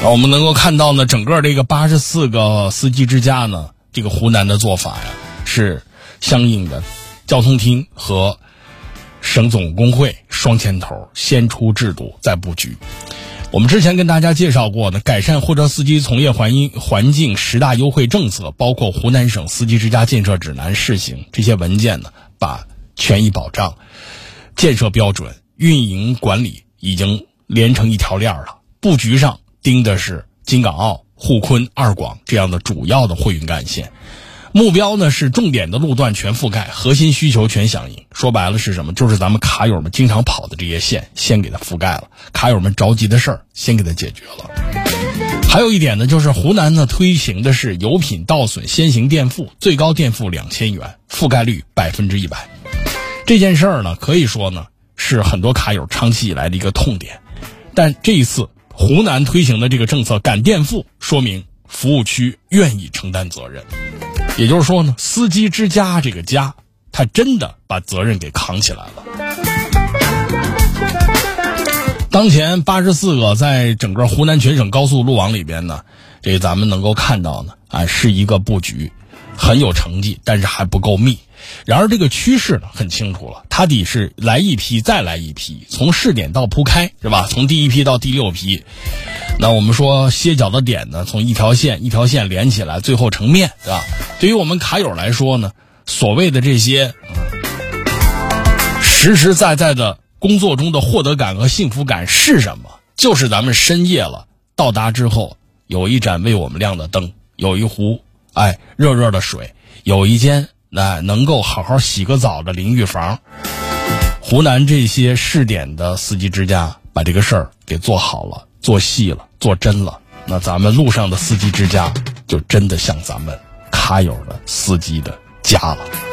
我们能够看到呢，整个这个84个司机之家呢，这个湖南的做法呀是相应的，交通厅和省总工会双牵头，先出制度再布局。我们之前跟大家介绍过的改善货车司机从业环境10大优惠政策，包括湖南省司机之家建设指南试行，这些文件呢，把权益保障、建设标准、运营管理已经连成一条链了。布局上盯的是京港澳、沪昆、二广这样的主要的货运干线，目标呢是重点的路段全覆盖，核心需求全响应。说白了是什么？就是咱们卡友们经常跑的这些线先给它覆盖了，卡友们着急的事儿先给它解决了。还有一点呢，就是湖南呢推行的是油品倒损先行垫付，最高垫付2000元，覆盖率100%。这件事儿呢，可以说呢是很多卡友长期以来的一个痛点，但这一次湖南推行的这个政策敢垫付，说明服务区愿意承担责任。也就是说呢，司机之家这个家，他真的把责任给扛起来了。当前84个在整个湖南全省高速路网里边呢，这咱们能够看到呢，是一个布局很有成绩，但是还不够密。然而这个趋势呢很清楚了，它得是来一批再来一批，从试点到铺开，是吧？从第1批到第6批。那我们说歇脚的点呢，从一条线一条线连起来，最后成面，是吧？对于我们卡友来说呢，所谓的这些实实在在的工作中的获得感和幸福感是什么？就是咱们深夜了，到达之后有一盏为我们亮的灯，有一壶热热的水，有一间能够好好洗个澡的淋浴房。湖南这些试点的司机之家把这个事儿给做好了，做细了，做真了，那咱们路上的司机之家就真的像咱们卡友的司机的家了。